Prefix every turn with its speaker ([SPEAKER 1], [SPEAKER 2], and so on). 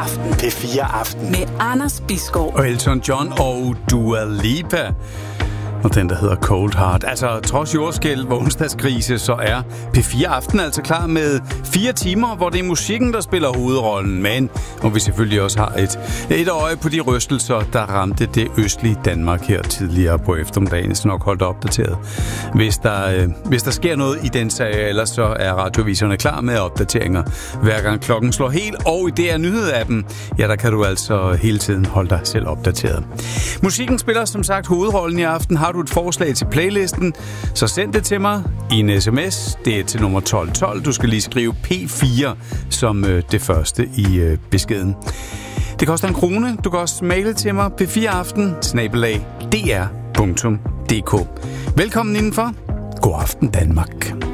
[SPEAKER 1] Aften. P4 Aften.
[SPEAKER 2] Med Anders Bisgaard.
[SPEAKER 3] Og Elton John og Dua Lipa. Og den, der hedder Cold Heart. Altså, trods jordskælv og onsdagsgrise, så er P4 Aften altså klar med 4 timer, hvor det er musikken, der spiller hovedrollen. Men, og vi selvfølgelig også har et øje på de rystelser, der ramte det østlige Danmark her tidligere på eftermiddagen. Så nok holdt opdateret. Hvis der sker noget i den sag, ellers så er radioviserne klar med opdateringer. Hver gang klokken slår helt, og i DR Nyhed-appen, ja, der kan du altså hele tiden holde dig selv opdateret. Musikken spiller som sagt hovedrollen i aften. Har du et forslag til playlisten, så send det til mig i en sms. Det er til nummer 1212. Du skal lige skrive P4 som det første i beskeden. Det koster 1 krone. Du kan også maile til mig p4aften@dr.dk. Velkommen indenfor. God aften Danmark.